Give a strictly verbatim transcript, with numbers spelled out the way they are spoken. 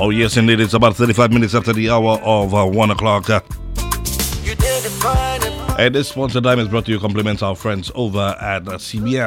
Oh yes, indeed. It's about thirty-five minutes after the hour of uh, one o'clock. Uh, and this sponsor time is brought to you compliments our friends over at uh, C B S.